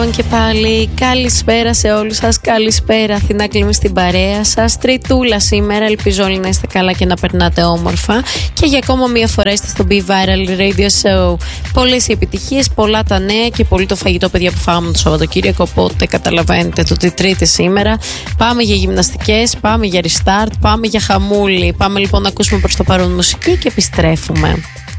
Και πάλι καλησπέρα σε όλους σας. Καλησπέρα Αθηνά, κλείνουμε στην παρέα σας. Τριτούλα σήμερα, ελπίζω όλοι να είστε καλά και να περνάτε όμορφα. Και για ακόμα μία φορά είστε στο Be Viral Radio Show. Πολλές οι επιτυχίες, πολλά τα νέα και πολύ το φαγητό, παιδιά, που φάμε το Σαββατοκύριακο. Οπότε καταλαβαίνετε το ότι Τρίτη σήμερα. Πάμε για γυμναστικές, πάμε για restart, πάμε για χαμούλη. Πάμε λοιπόν να ακούσουμε προς το παρόν μουσική και επιστρέφουμε.